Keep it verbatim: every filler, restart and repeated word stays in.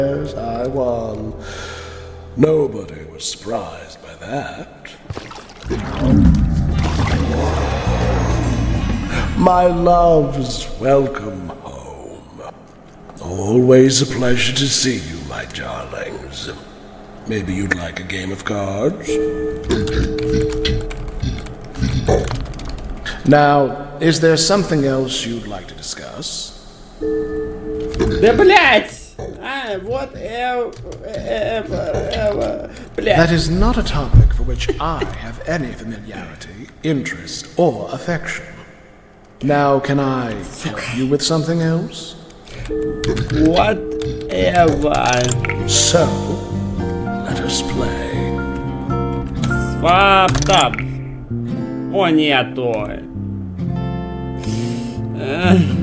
Yes, I won. Nobody was surprised by that. My loves, welcome home. Always a pleasure to see you, my darlings. Maybe you'd like a game of cards? Now, is there something else you'd like to discuss? Да блять! А, вот, э, э, э, блять. That is not a topic for which I have any familiarity, interest, or affection. Now, can I help you with something else? Whatever. So, let us play. Fucked up. О, нету. Эх.